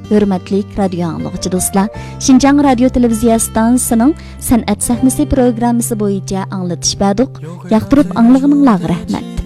Hürmetlik radyo anlıqçı dostlar, Şinjan Radyo Televiziya Stansiyasının San'at Sahnesi programması boyunca anlatış berdik. Yaqtırıp anlığınızga rahmat.